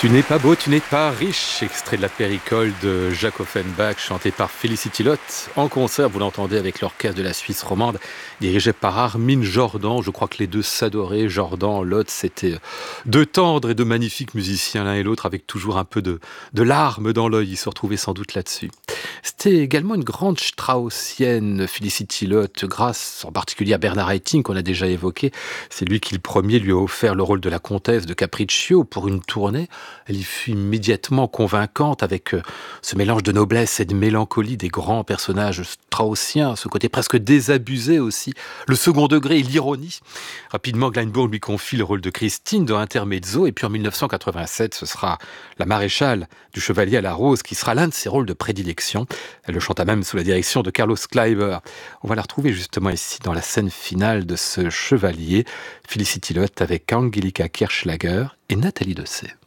Tu n'es pas beau, tu n'es pas riche, extrait de la Péricole de Jacques Offenbach, chanté par Félicity Lotte. En concert, vous l'entendez avec l'orchestre de la Suisse romande, dirigé par Armin Jordan. Je crois que les deux s'adoraient. Jordan, Lotte, c'était deux tendres et de magnifiques musiciens l'un et l'autre, avec toujours un peu de larmes dans l'œil. Ils se retrouvaient sans doute là-dessus. C'était également une grande straussienne, Félicity Lotte, grâce en particulier à Bernard Haitink, qu'on a déjà évoqué. C'est lui qui, le premier, lui a offert le rôle de la comtesse de Capriccio pour une tournée. Elle y fut immédiatement convaincante avec ce mélange de noblesse et de mélancolie des grands personnages straussiens, ce côté presque désabusé aussi, le second degré et l'ironie. Rapidement, Glyndebourg lui confie le rôle de Christine dans Intermezzo, et puis en 1987, ce sera la maréchale du Chevalier à la Rose qui sera l'un de ses rôles de prédilection. Elle le chanta même sous la direction de Carlos Kleiber. On va la retrouver justement ici dans la scène finale de ce Chevalier, Félicity Lotte avec Angelika Kirchschlager et Nathalie Dessay.